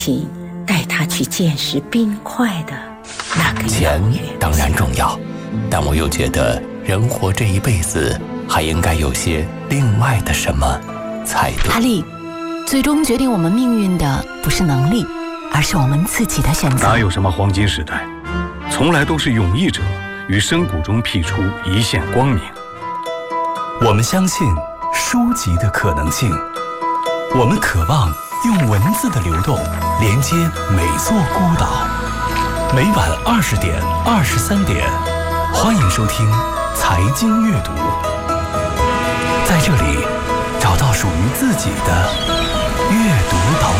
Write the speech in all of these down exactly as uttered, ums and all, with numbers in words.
带他去见识冰块的那个钱当然重要，但我又觉得人活这一辈子还应该有些另外的什么才对。 阿丽，最终决定我们命运的不是能力，而是我们自己的选择。 哪有什么黄金时代，从来都是勇毅者于深谷中辟出一线光明。 我们相信书籍的可能性，我们渴望用文字的流动连接每座孤岛。每晚二十点、二十三点，欢迎收听财经阅读，在这里找到属于自己的阅读岛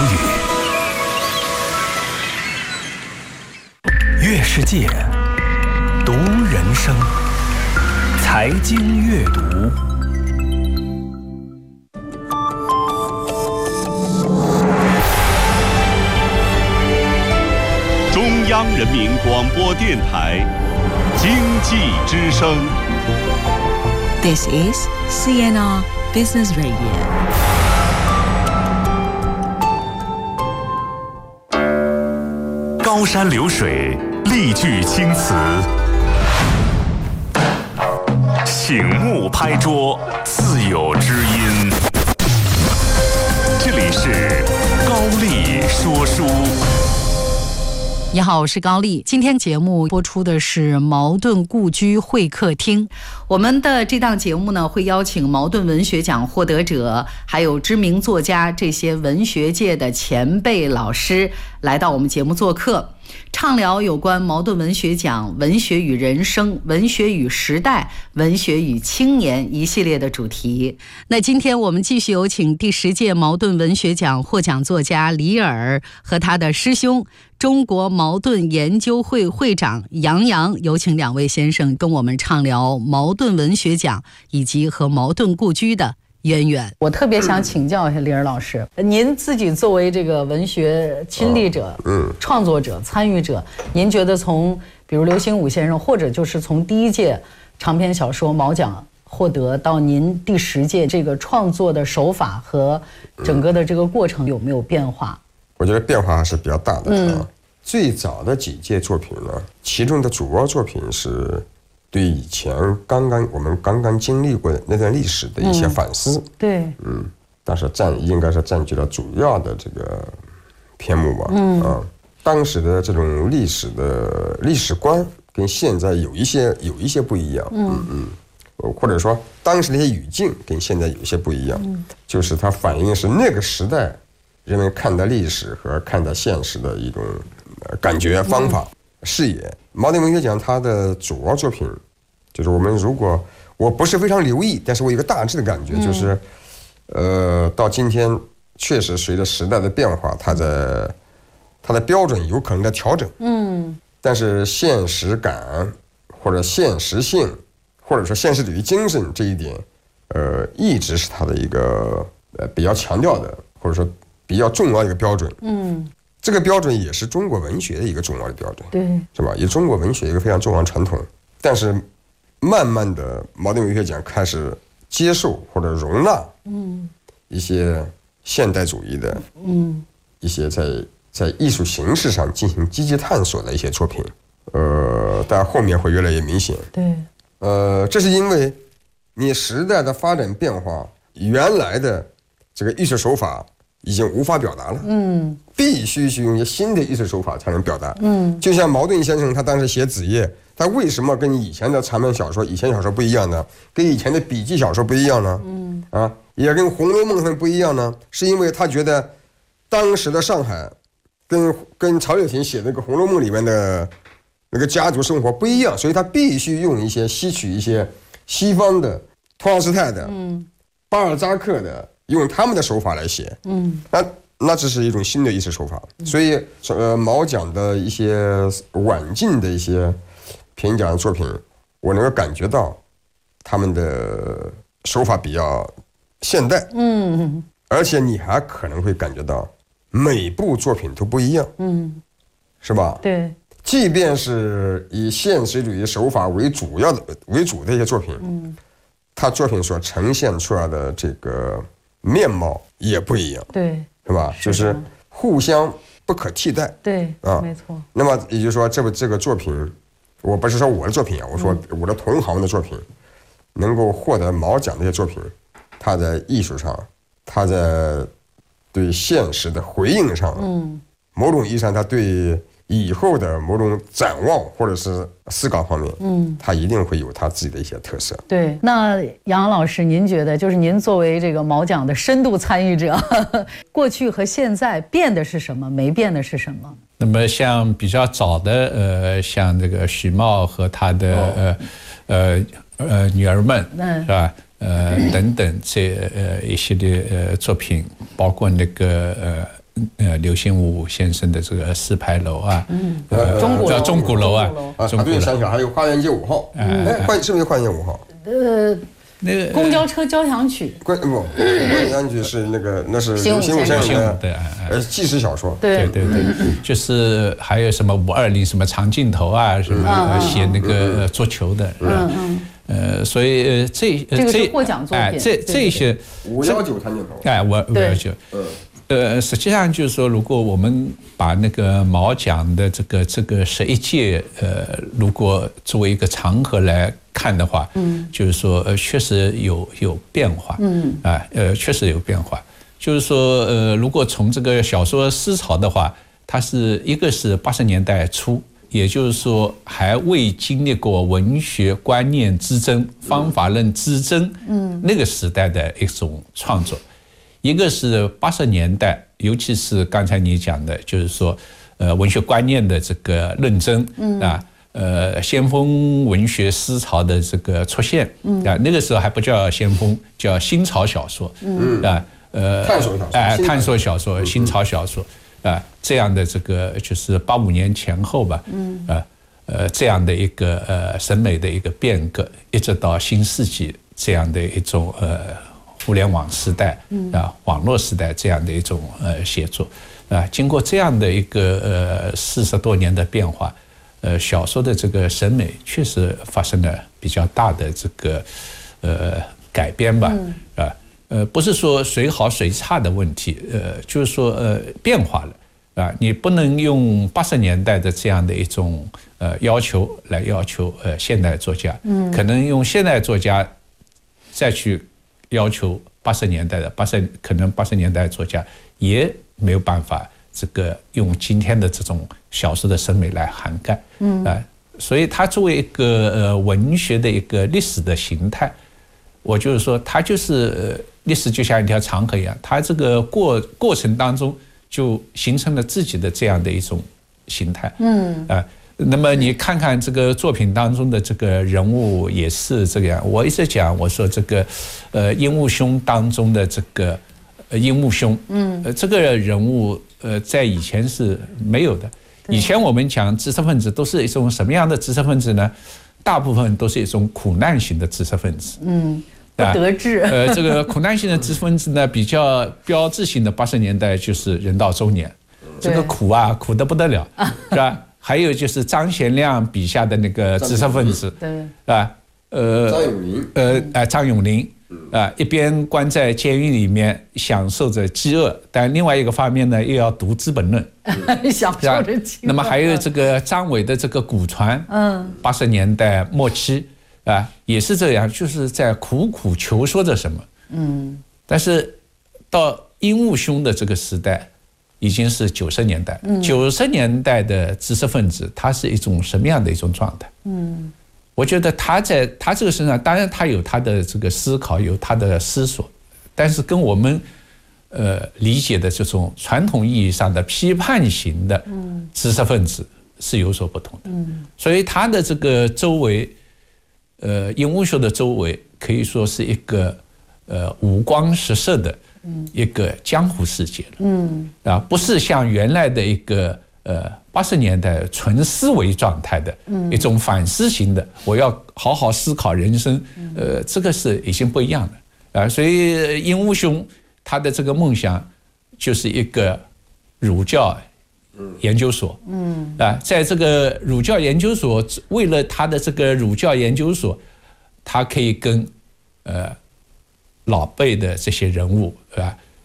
屿。阅世界，读人生，财经阅读。 中央人民广播电台经济之声。 This is C N R Business Radio。 高山流水，丽句青词，醒目拍桌，自有知音。这里是高丽说书。 你好，我是高丽。今天节目播出的是茅盾故居会客厅。我们的这档节目呢，会邀请茅盾文学奖获得者，还有知名作家这些文学界的前辈老师来到我们节目做客，畅聊有关茅盾文学奖、文学与人生、文学与时代、文学与青年一系列的主题。那今天我们继续有请第十届茅盾文学奖获奖作家李尔和他的师兄中国茅盾研究会会长杨洋，有请两位先生跟我们畅聊茅盾文学奖以及和茅盾故居的渊源。我特别想请教一下李尔老师，您自己作为这个文学亲历者、嗯、创作者、参与者，您觉得从比如刘心武先生，或者就是从第一届长篇小说茅奖获得到您第十届，这个创作的手法和整个的这个过程有没有变化？ 我觉得变化还是比较大的。嗯，最早的几届作品呢，其中的主要作品是对以前刚刚我们刚刚经历过的那段历史的一些反思。嗯、 对， 嗯，但是占应该是占据了主要的这个篇目吧。嗯啊，当时的这种历史的历史观跟现在有一些有一些不一样。嗯嗯，或者说当时的一些语境跟现在有一些不一样。嗯，就是它反映是那个时代人们看待历史和看待现实的一种感觉方法、视野。茅盾文学奖它的主要作品，就是我们如果我不是非常留意，但是我有一个大致的感觉，就是，呃，到今天确实随着时代的变化，它在它的标准有可能在调整。嗯，但是现实感或者现实性，或者说现实主义精神这一点，呃，一直是它的一个呃比较强调的，或者说比较重要的一个标准。嗯，这个标准也是中国文学的一个重要的标准，对，是吧？也中国文学一个非常重要的传统。但是慢慢的，茅盾文学奖开始接受或者容纳，嗯，一些现代主义的，嗯，一些在在艺术形式上进行积极探索的一些作品，呃，但后面会越来越明显。对，呃，这是因为你时代的发展变化，原来的这个艺术手法已经无法表达了，嗯，必须去用一些新的艺术手法才能表达，嗯，就像茅盾先生他当时写《子夜》，他为什么跟以前的长篇小说、以前小说不一样呢？跟以前的笔记小说不一样呢？嗯，啊，也跟《红楼梦》他们不一样呢？是因为他觉得当时的上海跟跟曹雪芹写那个《红楼梦》里面的那个家族生活不一样，所以他必须用一些吸取一些西方的托尔斯泰的、嗯，巴尔扎克的。用他们的手法来写，嗯，那那这是一种新的艺术手法，所以呃，茅奖的一些晚近的一些评奖作品，我能够感觉到他们的手法比较现代，嗯，而且你还可能会感觉到每部作品都不一样，嗯，是吧？对，即便是以现实主义手法为主要的为主的一些作品，嗯，他作品所呈现出来的这个面貌也不一样，对，是吧？是就是互相不不可替代。 对啊， 没错。 那么也就是说，这部这个作品，我不是说我的作品啊，我说我的同行的作品，能够获得毛奖这些作品，它在艺术上，它在对现实的回应上，嗯，某种意义上，它对以后的某种展望或者是思考方面，嗯，它一定会有它自己的一些特色。 对，那杨老师，您觉得，就是您作为这个毛奖的深度参与者，呵呵过去和现在变的是什么？没变的是什么？ 那么像比较早的，呃，像这个许茂和他的、哦、呃呃呃女儿们，嗯，是吧？呃，等等这呃一系列呃作品，包括那个呃。呃，刘心武先生的这个四牌楼啊，嗯，呃， 钟鼓楼， 钟鼓楼啊， 啊，塔对山下还有花园街五号，哎，花是不是花园街五号？ 呃，那个公交车交响曲， 关不，交响曲是那个那是刘心武先生的呃纪实小说， 对对对，就是还有什么五二零什么长镜头啊，什么写那个桌球的，嗯嗯。呃，所以这这个是获奖作品， 哎，这这些五幺九长镜头， 哎，五五幺九，嗯。呃，实际上就是说，如果我们把那个毛奖的这个这个十一届，呃，如果作为一个长河来看的话，嗯，就是说，呃，确实有有变化，嗯，啊，呃，确实有变化。就是说，呃，如果从这个小说思潮的话，它是一个是八十年代初，也就是说还未经历过文学观念之争、方法论之争，嗯，那个时代的一种创作。一个是八十年代，尤其是刚才你讲的，就是说，呃，文学观念的这个论争，嗯啊，呃，先锋文学思潮的这个出现，嗯啊，那个时候还不叫先锋，叫新潮小说，嗯啊，呃， 探索小说， 哎，探索小说，新潮小说，啊，这样的这个就是八五年前后吧，嗯啊，呃，这样的一个呃审美的一个变革，一直到新世纪这样的一种呃。互联网时代啊，网络时代这样的一种呃写作啊，经过这样的一个呃四十多年的变化，呃，小说的这个审美确实发生了比较大的这个呃改编吧，啊，呃，不是说谁好谁差的问题，呃，就是说呃变化了啊，你不能用八十年代的这样的一种呃要求来要求呃现代作家，嗯，可能用现代作家再去。要求八十年代的八十可能八十年代作家也没有办法这个用今天的这种小说的审美来涵盖，嗯啊，所以它作为一个呃文学的一个历史的形态，我就是说它就是历史就像一条长河一样，它这个过过程当中就形成了自己的这样的一种形态，嗯啊。那么你看看这个作品当中的这个人物也是这个样，我一直讲，我说这个，呃，樱木兄当中的这个，呃，樱木兄，嗯，呃，这个人物，呃，在以前是没有的。以前我们讲知识分子都是一种什么样的知识分子呢？大部分都是一种苦难型的知识分子，嗯，不得志。呃，这个苦难型的知识分子呢，比较标志性的八十年代就是人到中年，这个苦啊，苦得不得了，是吧？还有就是张贤亮笔下的那个知识分子，对啊，呃， 张永林， 呃，啊，张永林，啊，一边关在监狱里面享受着饥饿，但另外一个方面呢，又要读《资本论》， 享受着饥饿。 那么还有这个张伟的这个古传，嗯，八十年代末期啊，也是这样，就是在苦苦求说着什么，嗯，但是到樱木兄的这个时代。已经是九十年代，九十年代的知识分子，他是一种什么样的一种状态？嗯，我觉得他在他这个身上，当然他有他的这个思考，有他的思索，但是跟我们呃理解的这种传统意义上的批判型的知识分子是有所不同的。嗯，所以他的这个周围，呃，樱木兄的周围可以说是一个呃五光十色的。一个江湖世界了，嗯啊，不是像原来的一个呃八十年代纯思维状态的一种反思型的，我要好好思考人生，呃，这个是已经不一样的啊。所以樱木兄他的这个梦想就是一个儒教研究所，嗯啊，在这个儒教研究所，为了他的这个儒教研究所，他可以跟呃。老辈的这些人物，啊，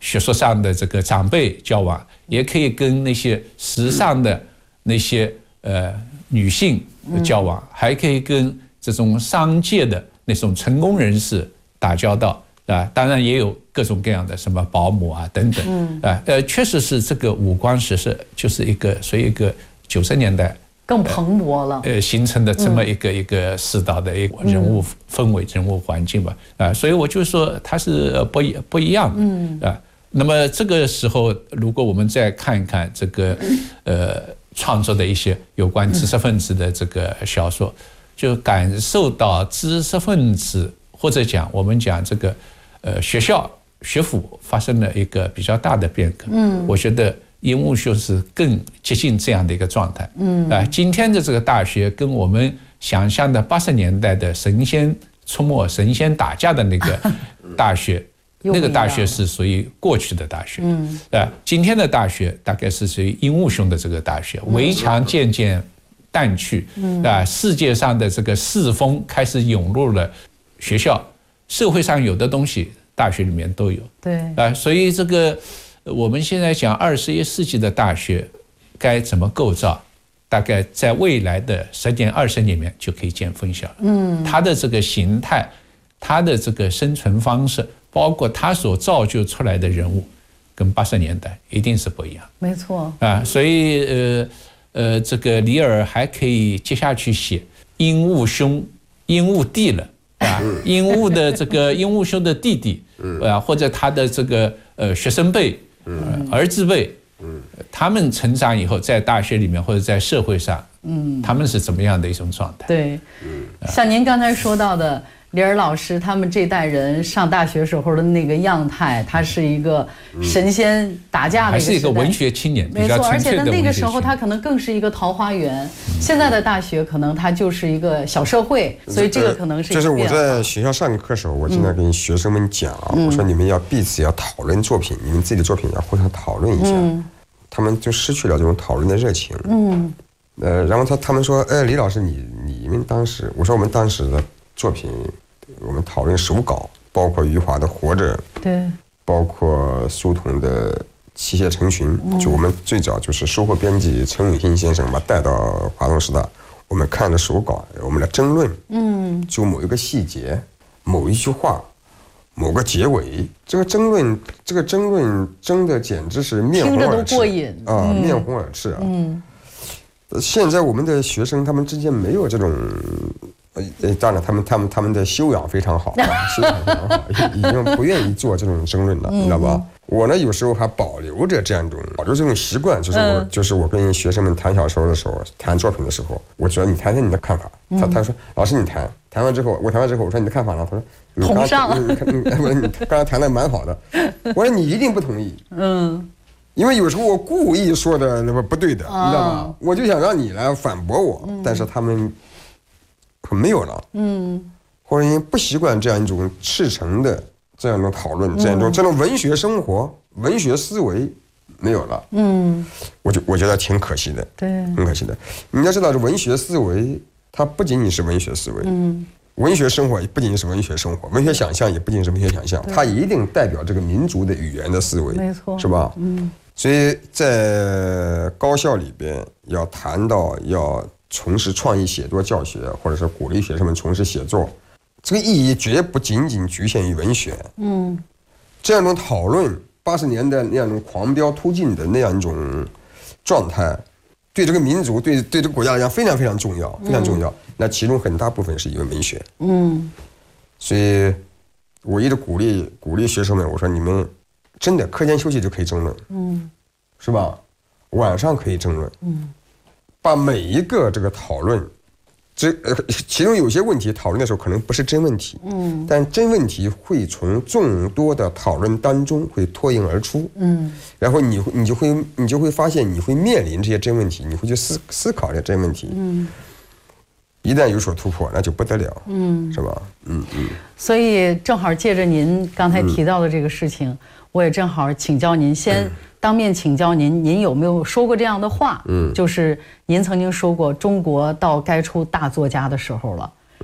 学术上的这个长辈交往，也可以跟那些时尚的那些呃女性交往，还可以跟这种商界的那种成功人士打交道啊。当然也有各种各样的什么保姆啊等等啊，呃，确实是这个五光十色，就是一个所以一个九十年代。 更蓬勃了， 呃，形成的这么一个、嗯、一个世道的一个人物氛围、人物环境吧，啊、呃，所以我就说它是不一不一样的，嗯啊、呃。那么这个时候，如果我们再看一看这个呃创作的一些有关知识分子的这个小说，就感受到知识分子或者讲我们讲这个呃学校学府发生了一个比较大的变革，嗯，我觉得。樱木秀是更接近这样的一个状态，嗯啊，今天的这个大学跟我们想象的八十年代的神仙出没、神仙打架的那个大学，那个大学是属于过去的大学，嗯啊，今天的大学大概是属于樱木兄的这个大学，围墙渐渐淡去，嗯啊，世界上的这个世风开始涌入了学校，社会上有的东西大学里面都有， 对啊，所以这个。我们现在讲二十一世纪的大学该怎么构造，大概在未来的十年、二十年里面就可以见分晓了。嗯，它的这个形态，它的这个生存方式，包括它所造就出来的人物，跟八十年代一定是不一样。 没错啊，所以呃呃，这个李尔还可以接下去写樱木兄、樱木弟了啊，樱木的这个樱木兄的弟弟啊，或者他的这个呃学生辈。嗯，儿子辈，嗯，他们成长以后，在大学里面或者在社会上，嗯，他们是怎么样的一种状态？ 对，像您刚才说到的，李尔老师他们这代人上大学时候的那个样态，他是一个神仙打架的一个时代， 还是一个文学青年， 没错，而且在那个时候他可能更是一个桃花源。现在的大学可能它就是一个小社会，所以这个可能是一个就是我在学校上课的时候，我经常跟学生们讲，我说你们要彼此要讨论作品，你们自己的作品要互相讨论一下，他们就失去了这种讨论的热情。嗯，呃，然后他他们说，哎，李老师，你你们当时，我说我们当时的作品。我们讨论手稿，包括余华的《活着》， 对， 包括苏童的《妻妾成群》，嗯，就我们最早就是收获编辑陈永新先生把带到华东师大，我们看了手稿，我们来争论，嗯，就某一个细节、某一句话、某个结尾，这个争论，这个争论争的简直是面红耳赤，听着都过瘾啊，嗯，面红耳赤啊，嗯，现在我们的学生他们之间没有这种。呃，当然，他们他们他们的修养非常好，啊，修养非常好，已经不愿意做这种争论了，你知道吧？我呢，有时候还保留着这样一种保留这种习惯，就是我、嗯、就是我跟学生们谈小说的时候，谈作品的时候，我觉得你谈谈你的看法，嗯、他他说老师你谈，谈完之后我谈完之后我说你的看法呢？他说你刚上， 你你你刚才谈的蛮好的，我说你一定不同意，嗯。因为有时候我故意说的那么不对的，你知道吗？我就想让你来反驳我，嗯、但是他们。没有了，嗯，或者因为不习惯这样一种赤诚的这样一种讨论，这样一种这种文学生活、文学思维没有了，嗯，我就我觉得挺可惜的， 对， 很可惜的。你要知道，这文学思维它不仅仅是文学思维，嗯，文学生活也不仅仅是文学生活，文学想象也不仅是文学想象，它一定代表这个民族的语言的思维， 没错， 是吧？嗯，所以在高校里边要谈到要。从事创意写作教学，或者是鼓励学生们从事写作，这个意义绝不仅仅局限于文学。嗯，这样一种讨论，八十年代那样一种狂飙突进的那样一种状态，对这个民族、对对这个国家来讲非常非常重要，非常重要。嗯、那其中很大部分是因为文学。嗯，所以我一直鼓励鼓励学生们，我说你们真的课间休息就可以争论，嗯，是吧？晚上可以争论，嗯。把每一个这个讨论，这呃，其中有些问题讨论的时候可能不是真问题，嗯，但真问题会从众多的讨论当中会脱颖而出，嗯，然后你你就会你就会发现你会面临这些真问题，你会去思思考这些真问题，嗯，一旦有所突破，那就不得了，嗯，是吧？嗯嗯。所以正好借着您刚才提到的这个事情，嗯、我也正好请教您先。嗯当面请教您，您有没有说过这样的话？嗯，就是您曾经说过，中国到该出大作家的时候了。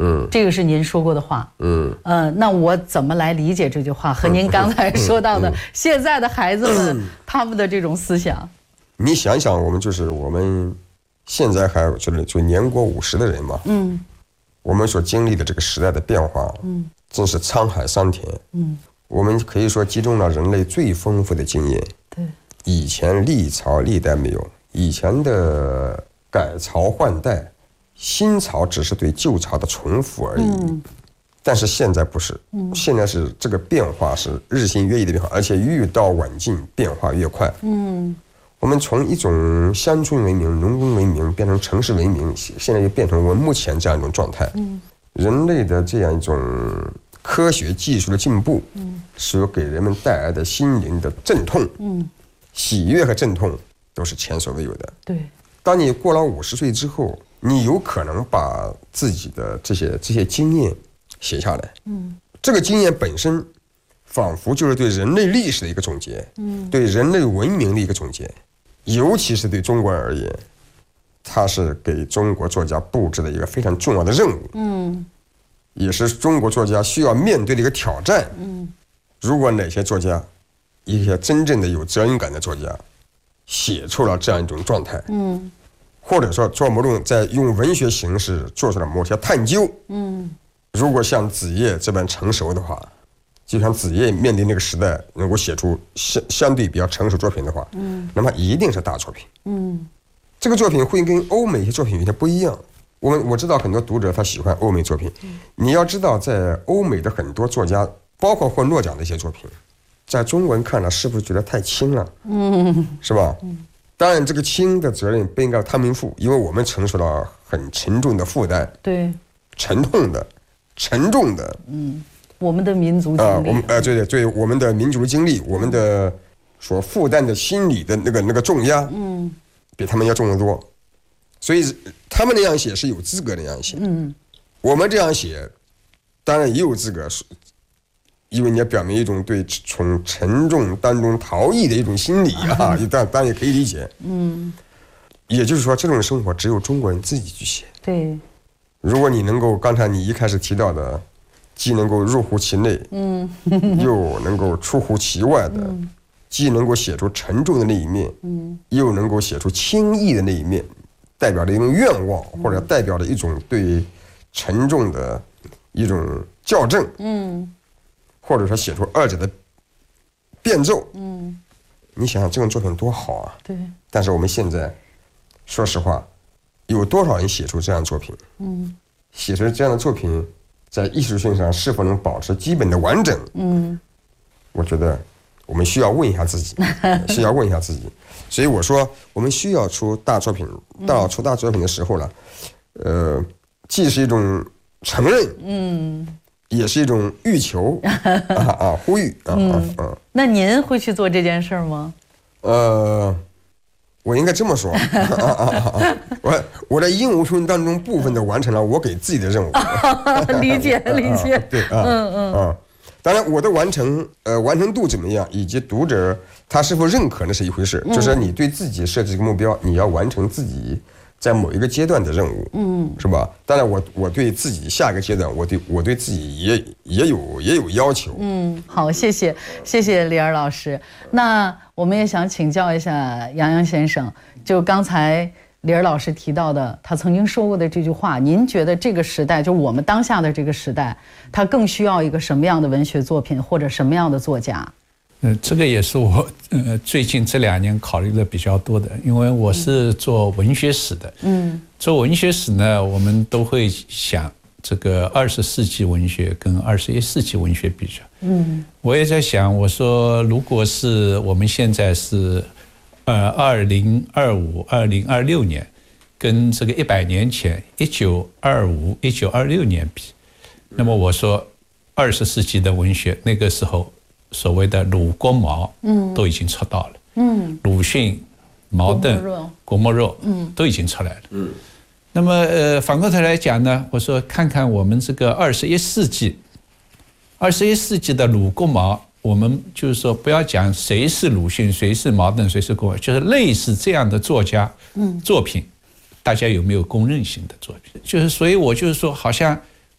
嗯，这个是您说过的话。嗯，呃，那我怎么来理解这句话？和您刚才说到的现在的孩子们、嗯、他们的这种思想， 你想想，我们就是我们现在还就是就年过五十的人嘛，嗯，我们所经历的这个时代的变化，嗯，真是沧海桑田，嗯，我们可以说集中了人类最丰富的经验，对，以前历朝历代没有，以前的改朝换代。新朝只是对旧朝的重复而已，嗯、但是现在不是，嗯、现在是这个变化是日新月异的变化，而且愈到晚近，变化越快。嗯，我们从一种乡村文明、农耕文明变成城市文明，现在又变成我们目前这样一种状态。嗯，人类的这样一种科学技术的进步，嗯，所给人们带来的心灵的阵痛，嗯，喜悦和阵痛都是前所未有的。对，当你过了五十岁之后。你有可能把自己的这些这些经验写下来，嗯，这个经验本身，仿佛就是对人类历史的一个总结，嗯，对人类文明的一个总结，尤其是对中国人而言，它是给中国作家布置的一个非常重要的任务，嗯，也是中国作家需要面对的一个挑战，嗯，如果哪些作家，一些真正的有责任感的作家，写出了这样一种状态，嗯。或者说做某种在用文学形式做出了某些探究，嗯，如果像子夜这般成熟的话，就像子夜面对那个时代能够写出相相对比较成熟作品的话，嗯，那么一定是大作品，嗯，这个作品会跟欧美一些作品有点不一样。我们我知道很多读者他喜欢欧美作品，嗯、你要知道在欧美的很多作家，包括获诺奖的一些作品，在中国人看了是不是觉得太轻了？嗯，是吧？嗯。当然，这个轻的责任不应该他们负，因为我们承受了很沉重的负担，对，沉痛的、沉重的，嗯，我们的民族经历啊，我们呃，对对对，我们的民族经历，我们的所负担的心理的那个那个重压，嗯，比他们要重得多，所以他们那样写是有资格那样写，嗯，我们这样写，当然也有资格。因为你要表明一种对从沉重当中逃逸的一种心理啊，当当然也可以理解。嗯，也就是说，这种生活只有中国人自己去写。对，如果你能够刚才你一开始提到的，既能够入乎其内，嗯，又能够出乎其外的，嗯、既能够写出沉重的那一面，嗯，又能够写出轻易的那一面，代表着一种愿望，或者代表着一种对沉重的一种校正。嗯。或者说写出二者的变奏，嗯，你想想这种作品多好啊！对。但是我们现在，说实话，有多少人写出这样的作品？嗯，写出这样的作品，在艺术性上是否能保持基本的完整？嗯，我觉得我们需要问一下自己，需要问一下自己。所以我说，我们需要出大作品，到出大作品的时候了，呃，既是一种承认，嗯。也是一种欲求啊啊，呼吁啊啊啊！ 那您会去做这件事吗？ 呃，我应该这么说，啊啊啊、我我在应无春当中部分的完成了我给自己的任务。 理解理解， 啊对啊，嗯嗯啊，当然我的完成呃完成度怎么样，以及读者他是否认可那是一回事，嗯、就是你对自己设置一个目标，你要完成自己。在某一个阶段的任务，嗯，是吧？当然我，我我对自己下一个阶段，我对我对自己也也有也有要求。 嗯，好，谢谢谢谢李尔老师。那我们也想请教一下杨洋先生，就刚才李尔老师提到的，他曾经说过的这句话，您觉得这个时代，就我们当下的这个时代，它更需要一个什么样的文学作品，或者什么样的作家？ 呃，这个也是我呃最近这两年考虑的比较多的，因为我是做文学史的。嗯，做文学史呢，我们都会想这个二十世纪文学跟二十一世纪文学比较。嗯，我也在想，我说如果是我们现在是呃二零二五、二零二六年，跟这个一百年前一九二五、一九二六年比，那么我说二十世纪的文学那个时候。所谓的鲁郭毛，嗯，都已经出道了，嗯，鲁迅、茅盾、郭沫若，嗯，都已经出来了，嗯。那么，呃，反过头来讲呢，我说看看我们这个二十一世纪，二十一世纪的鲁郭毛，我们就是说不要讲谁是鲁迅，谁是茅盾，谁是郭沫，就是类似这样的作家，嗯，作品，大家有没有公认性的作品？就是所以我就是说，好像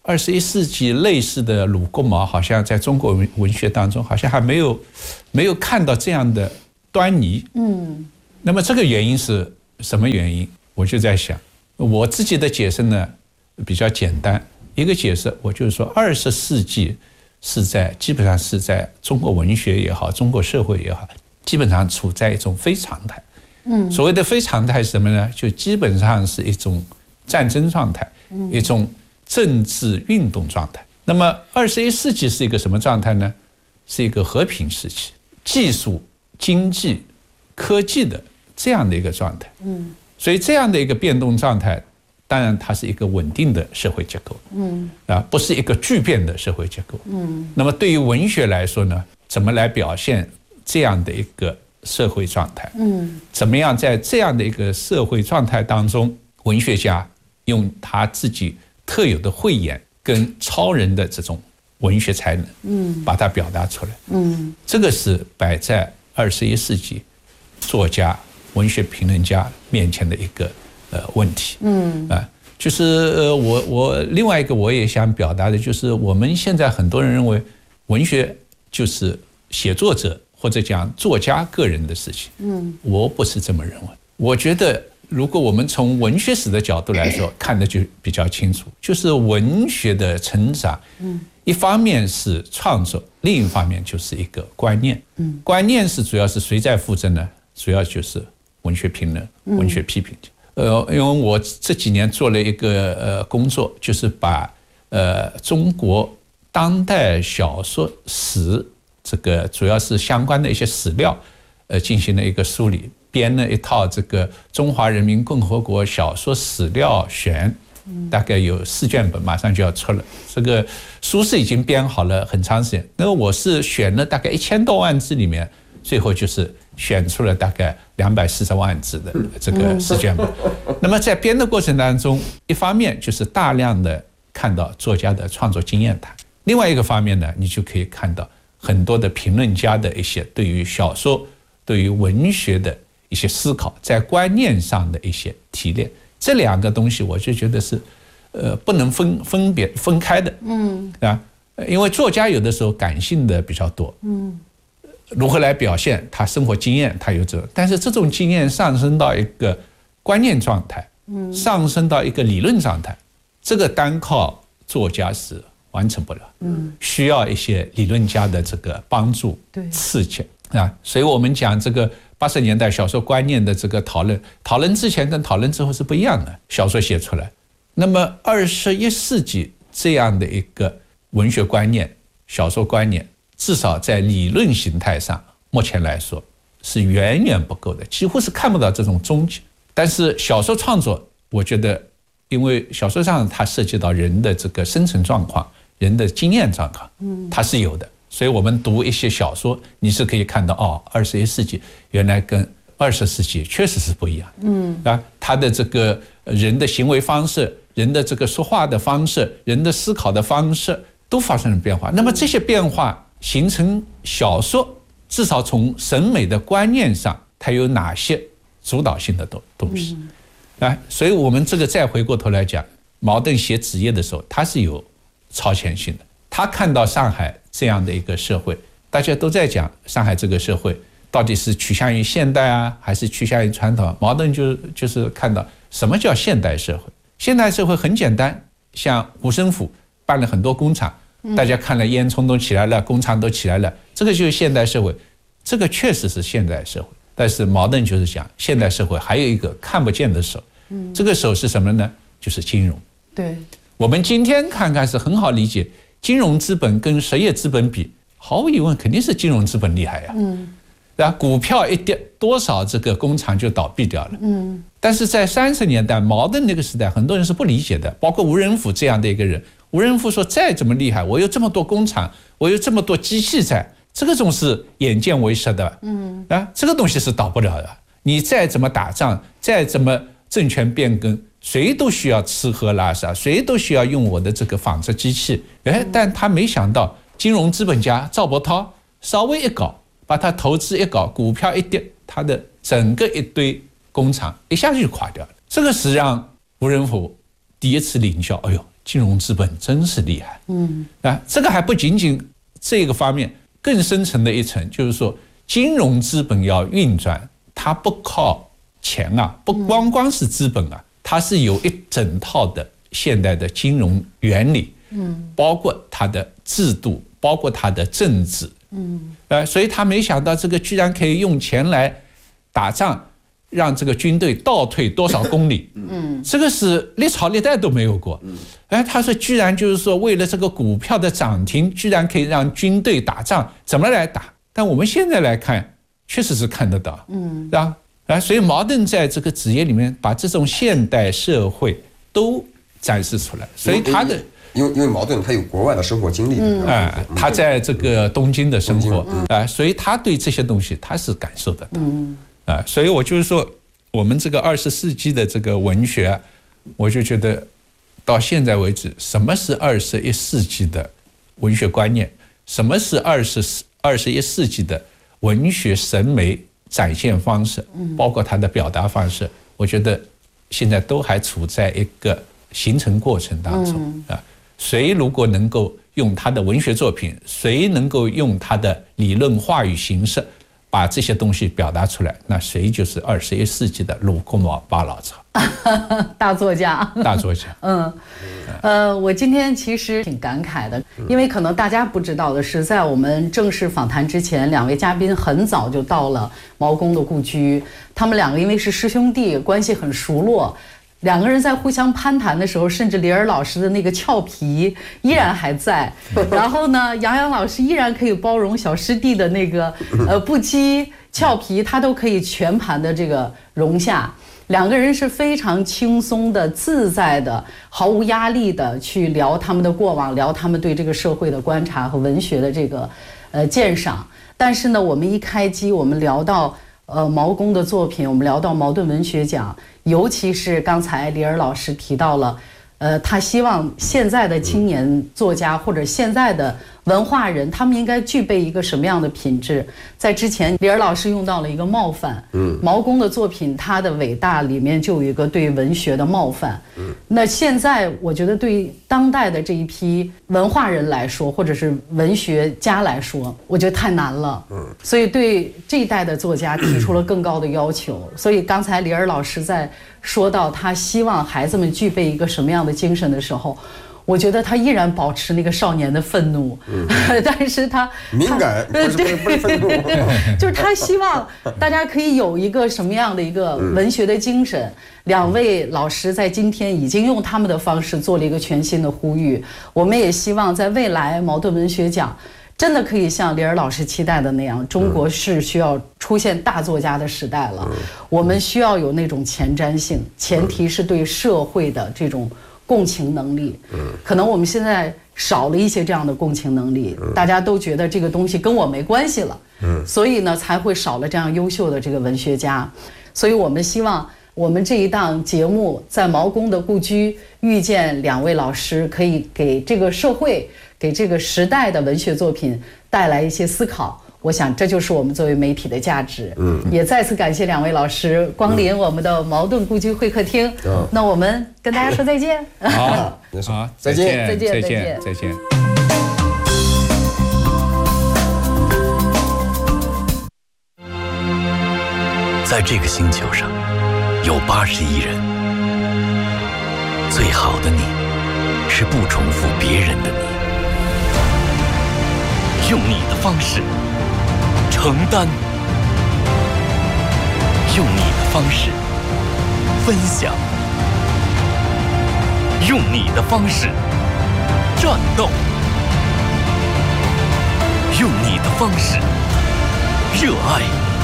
二十一世纪类似的鲁国毛，好像在中国文学当中，好像还没有没有看到这样的端倪。嗯，那么这个原因是什么原因？我就在想，我自己的解释呢比较简单。一个解释，我就是说，二十世纪是在基本上是在中国文学也好，中国社会也好，基本上处在一种非常态。嗯，所谓的非常态是什么呢？就基本上是一种战争状态，一种政治运动状态。那么二十一世纪是一个什么状态呢？是一个和平时期，技术、经济、科技的这样的一个状态。嗯，所以这样的一个变动状态，当然它是一个稳定的社会结构。嗯，啊，不是一个巨变的社会结构。嗯，那么对于文学来说呢，怎么来表现这样的一个社会状态？嗯，怎么样在这样的一个社会状态当中，文学家用他自己特有的慧眼跟超人的这种文学才能，嗯，把它表达出来。嗯，这个是摆在二十一世纪作家、文学评论家面前的一个呃问题。嗯，啊，就是呃我我另外一个我也想表达的就是，我们现在很多人认为文学就是写作者或者讲作家个人的事情。嗯，我不是这么认为。我觉得，如果我们从文学史的角度来说，看得就比较清楚，就是文学的成长，嗯，一方面是创作，另一方面就是一个观念。嗯，观念是主要是谁在负责呢？主要就是文学评论、文学批评家。呃，因为我这几年做了一个呃工作，就是把呃中国当代小说史这个主要是相关的一些史料，呃，进行了一个梳理。编了一套这个《中华人民共和国小说史料选》，大概有四卷本，马上就要出了。这个书是已经编好了很长时间。那我是选了大概一千多万字里面，最后就是选出了大概两百四十万字的这个四卷本。那么在编的过程当中，一方面就是大量的看到作家的创作经验谈，另外一个方面呢，你就可以看到很多的评论家的一些对于小说、对于文学的一些思考，在观念上的一些提炼，这两个东西我就觉得是，呃，不能分分别分开的，嗯，啊，因为作家有的时候感性的比较多，嗯，如何来表现他生活经验，他有这种，但是这种经验上升到一个观念状态，嗯，上升到一个理论状态，这个单靠作家是完成不了，嗯，需要一些理论家的这个帮助、刺激啊，所以我们讲这个。八十年代小说观念的这个讨论，讨论之前跟讨论之后是不一样的。小说写出来，那么二十一世纪这样的一个文学观念、小说观念，至少在理论形态上，目前来说是远远不够的，几乎是看不到这种踪迹。但是小说创作，我觉得，因为小说上它涉及到人的这个生存状况、人的经验状况，它是有的。所以我们读一些小说，你是可以看到哦，二十一世纪原来跟二十世纪确实是不一样的。嗯，啊，他的这个人的行为方式、人的这个说话的方式、人的思考的方式都发生了变化。那么这些变化形成小说，至少从审美的观念上，它有哪些主导性的东东西？啊，所以我们这个再回过头来讲，茅盾写子夜的时候，他是有超前性的。他看到上海这样的一个社会，大家都在讲上海这个社会到底是趋向于现代啊，还是趋向于传统？茅盾就就是看到什么叫现代社会。现代社会很简单，像胡申府办了很多工厂，大家看了烟囱都起来了，工厂都起来了，这个就是现代社会，这个确实是现代社会。但是茅盾就是讲现代社会还有一个看不见的手，这个手是什么呢？就是金融。对，我们今天看看是很好理解。金融资本跟实业资本比，毫无疑问肯定是金融资本厉害呀。嗯，对吧？股票一跌，多少这个工厂就倒闭掉了。嗯，但是在三十年代茅盾那个时代，很多人是不理解的，包括吴仁甫这样的一个人。吴仁甫说：“再怎么厉害，我有这么多工厂，我有这么多机器在，这个总是眼见为实的。嗯，啊，这个东西是倒不了的。你再怎么打仗，再怎么政权变更。”谁都需要吃喝拉撒，谁都需要用我的这个纺织机器。哎，但他没想到，金融资本家赵伯韬稍微一搞，把他投资一搞，股票一跌，他的整个一堆工厂一下就垮掉了。这个是让吴仁甫第一次领教，哎呦， 金融资本真是厉害。嗯，啊，这个还不仅仅这个方面，更深层的一层就是说，金融资本要运转，它不靠钱啊，不光光是资本啊，它是有一整套的现代的金融原理，嗯，包括它的制度，包括它的政治，嗯，呃，所以他没想到这个居然可以用钱来打仗。让这个军队倒退多少公里？嗯，这个是历朝历代都没有过。哎，他说居然就是说为了这个股票的涨停，居然可以让军队打仗，怎么来打？但我们现在来看，确实是看得到。嗯，是吧？啊，所以茅盾在这个子夜里面把这种现代社会都展示出来，所以他的。 因为因为茅盾他有国外的生活经历，嗯， 哎，他在这个东京的生活，哎，所以他对这些东西他是感受得到。嗯。啊，所以我就是说，我们这个二十世纪的这个文学，我就觉得到现在为止，什么是二十一世纪的文学观念？什么是二十二十一世纪的文学审美展现方式？包括它的表达方式，我觉得现在都还处在一个形成过程当中啊。谁如果能够用他的文学作品，谁能够用他的理论话语形式。把这些东西表达出来，那谁就是二十一世纪的鲁库马巴老巢大作家， 大作家。 嗯，呃，我今天其实挺感慨的，因为可能大家不知道的是，在我们正式访谈之前，两位嘉宾很早就到了毛公的故居，他们两个因为是师兄弟，关系很熟络。两个人在互相攀谈的时候，甚至李尔老师的那个俏皮依然还在。然后呢，杨洋老师依然可以包容小师弟的那个呃不羁俏皮，他都可以全盘的这个容下。两个人是非常轻松的、自在的、毫无压力的去聊他们的过往，聊他们对这个社会的观察和文学的这个呃鉴赏。但是呢，我们一开机，我们聊到呃毛公的作品，我们聊到茅盾文学奖。尤其是刚才李尔老师提到了，呃，他希望现在的青年作家或者现在的文化人，他们应该具备一个什么样的品质？在之前，李尔老师用到了一个冒犯。嗯，毛公的作品，他的伟大里面就有一个对文学的冒犯。嗯，那现在我觉得对当代的这一批文化人来说，或者是文学家来说，我觉得太难了。嗯，所以对这一代的作家提出了更高的要求。所以刚才李尔老师在说到他希望孩子们具备一个什么样的精神的时候，我觉得他依然保持那个少年的愤怒，嗯、但是他敏感，不是不是不是愤怒， 就是他希望大家可以有一个什么样的一个文学的精神。嗯、两位老师在今天已经用他们的方式做了一个全新的呼吁，我们也希望在未来茅盾文学奖真的可以像李尔老师期待的那样，中国是需要出现大作家的时代了。我们需要有那种前瞻性，前提是对社会的这种共情能力。可能我们现在少了一些这样的共情能力，大家都觉得这个东西跟我没关系了，所以呢才会少了这样优秀的这个文学家。所以我们希望我们这一档节目在毛公的故居遇见两位老师，可以给这个社会给这个时代的文学作品带来一些思考，我想这就是我们作为媒体的价值。嗯，也再次感谢两位老师光临我们的茅盾故居会客厅。嗯，那我们跟大家说再见。 好，好， 再见， 再见， 再见，再见。 在这个星球上，有八十亿人，最好的你，是不重复别人的你。用你的方式承担，用你的方式分享，用你的方式战斗，用你的方式热爱，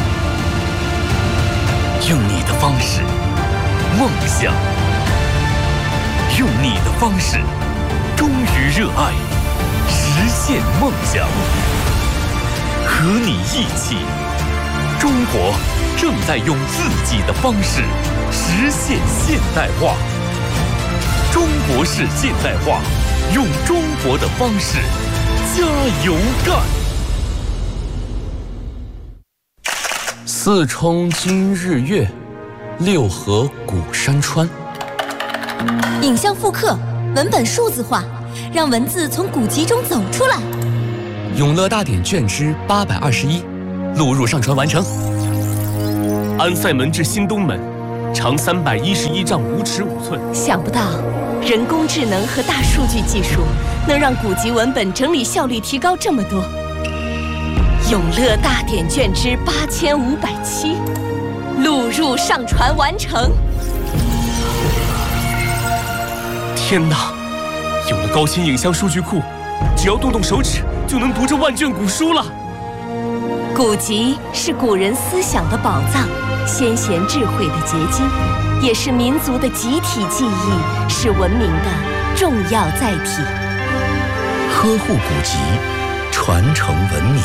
用你的方式梦想，用你的方式忠于热爱，实现梦想。和你一起，中国正在用自己的方式实现现代化。中国式现代化，用中国的方式加油干。四冲今日月，六合古山川。 影像复刻， 文本数字化，让文字从古籍中走出来。 永乐大典卷之八百二十一，录入上传完成。 安塞门至新东门，长三百一十一丈五尺五寸。 想不到，人工智能和大数据技术能让古籍文本整理效率提高这么多。永乐大典卷之八千五百七，录入上传完成。 天哪！有了高清影像数据库，只要动动手指就能读这万卷古书了。 古籍是古人思想的宝藏，先贤智慧的结晶，也是民族的集体记忆，是文明的重要载体。 呵护古籍，传承文明。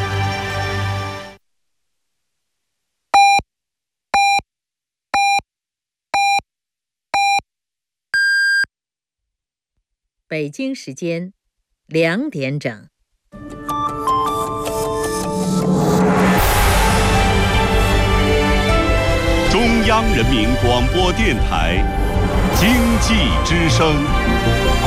北京时间两点整。 中央人民广播电台经济之声。